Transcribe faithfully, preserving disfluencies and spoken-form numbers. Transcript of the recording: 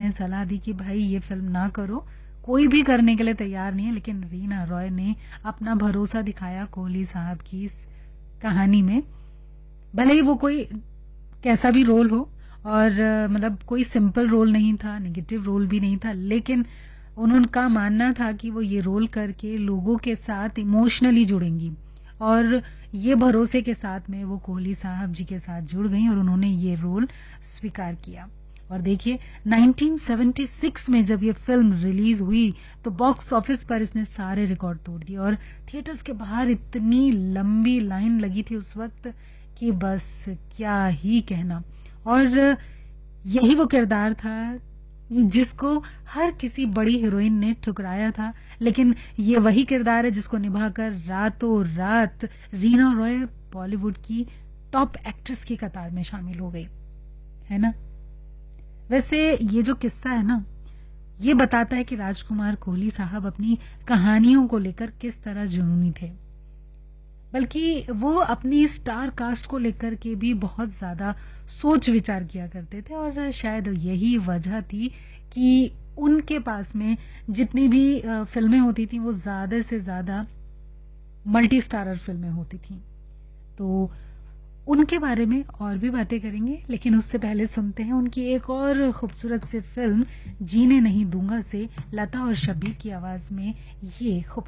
ने सलाह दी कि भाई ये फिल्म ना करो, कोई भी करने के लिए तैयार नहीं है, लेकिन रीना रॉय ने अपना भरोसा दिखाया कोहली साहब की इस कहानी में। भले ही वो कोई कैसा भी रोल हो, और मतलब कोई सिंपल रोल नहीं था, नेगेटिव रोल भी नहीं था, लेकिन उनका मानना था कि वो ये रोल करके लोगों के साथ इमोशनली जुड़ेंगी, और ये भरोसे के साथ में वो कोहली साहब जी के साथ जुड़ गई और उन्होंने ये रोल स्वीकार किया। और देखिए उन्नीस सौ छिहत्तर में जब ये फिल्म रिलीज हुई तो बॉक्स ऑफिस पर इसने सारे रिकॉर्ड तोड़ दिए, और थिएटर्स के बाहर इतनी लंबी लाइन लगी थी उस वक्त कि बस क्या ही कहना। और यही वो किरदार था जिसको हर किसी बड़ी हीरोइन ने ठुकराया था, लेकिन ये वही किरदार है जिसको निभाकर रातों रात रीना रॉय बॉलीवुड की टॉप एक्ट्रेस की कतार में शामिल हो गई, है ना। वैसे ये जो किस्सा है ना, ये बताता है कि राजकुमार कोहली साहब अपनी कहानियों को लेकर किस तरह जुनूनी थे, बल्कि वो अपनी स्टार कास्ट को लेकर के भी बहुत ज्यादा सोच विचार किया करते थे। और शायद यही वजह थी कि उनके पास में जितनी भी फिल्में होती थी वो ज्यादा से ज्यादा मल्टी स्टारर फिल्में होती थी। तो उनके बारे में और भी बातें करेंगे, लेकिन उससे पहले सुनते हैं उनकी एक और खूबसूरत सी फिल्म जीने नहीं दूंगा से लता और शब्बीर की आवाज में ये खूबसूरत